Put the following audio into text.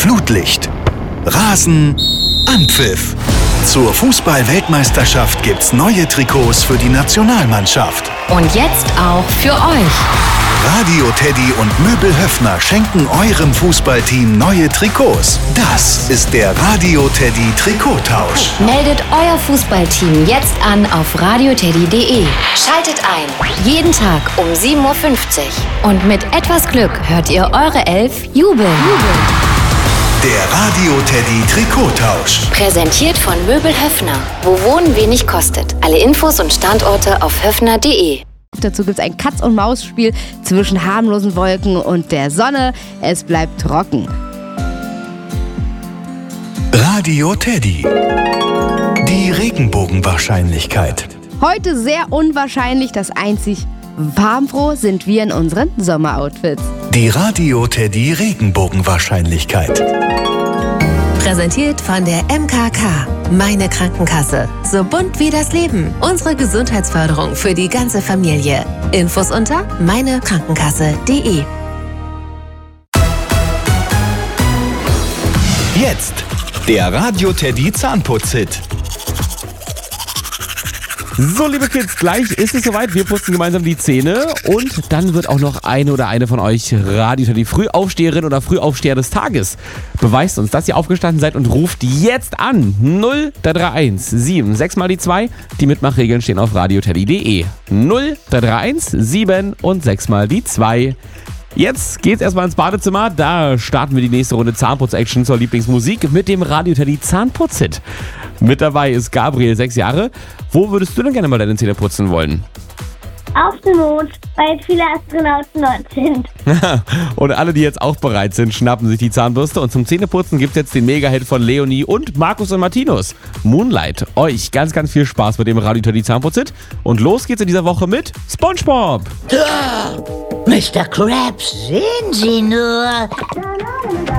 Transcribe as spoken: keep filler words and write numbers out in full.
Flutlicht. Rasen, Anpfiff. Zur Fußball-Weltmeisterschaft gibt's neue Trikots für die Nationalmannschaft. Und jetzt auch für euch. Radio Teddy und Möbel Höffner schenken eurem Fußballteam neue Trikots. Das ist der Radio Teddy Trikottausch. Meldet euer Fußballteam jetzt an auf radioteddy punkt de. Schaltet ein. Jeden Tag um sieben Uhr fünfzig. Und mit etwas Glück hört ihr eure Elf jubeln. Der Radio Teddy Trikottausch. Präsentiert von Möbel Höffner. Wo Wohnen wenig kostet. Alle Infos und Standorte auf höffner punkt de. Dazu gibt es ein Katz-und-Maus-Spiel zwischen harmlosen Wolken und der Sonne. Es bleibt trocken. Radio Teddy. Die Regenbogenwahrscheinlichkeit. Heute sehr unwahrscheinlich, das einzig farbenfroh sind wir in unseren Sommeroutfits. Die Radio Teddy Regenbogenwahrscheinlichkeit. Präsentiert von der M K K. Meine Krankenkasse. So bunt wie das Leben. Unsere Gesundheitsförderung für die ganze Familie. Infos unter meine krankenkasse punkt de. Jetzt der Radio Teddy Zahnputz-Hit. So, liebe Kids, gleich ist es soweit. Wir putzen gemeinsam die Zähne und dann wird auch noch eine oder eine von euch Radio Teddy Frühaufsteherin oder Frühaufsteher des Tages. Beweist uns, dass ihr aufgestanden seid und ruft jetzt an. null drei drei eins sieben sechs mal die zwei. Die Mitmachregeln stehen auf radioteddy punkt de. null drei drei eins sieben und sechs mal die zwei. Jetzt geht's erstmal ins Badezimmer. Da starten wir die nächste Runde Zahnputz-Action zur Lieblingsmusik mit dem Radio Teddy Zahnputz-Hit. Mit dabei ist Gabriel, sechs Jahre. Wo würdest du denn gerne mal deine Zähne putzen wollen? Auf dem Mond, weil viele Astronauten dort sind. Und alle, die jetzt auch bereit sind, schnappen sich die Zahnbürste. Und zum Zähneputzen gibt's jetzt den Mega-Hit von Leonie und Markus und Martinus. Moonlight. Euch ganz, ganz viel Spaß mit dem Radio Teddy Zahnputz-Hit. Und los geht's in dieser Woche mit SpongeBob. Mister Krabs, sehen Sie nur.